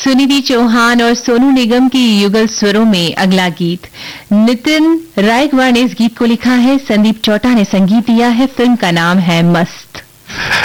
सुनिधि चौहान और सोनू निगम की युगल स्वरों में अगला गीत। नितिन रायकवाड़ ने इस गीत को लिखा है, संदीप चौटा ने संगीत दिया है। फिल्म का नाम है मस्त।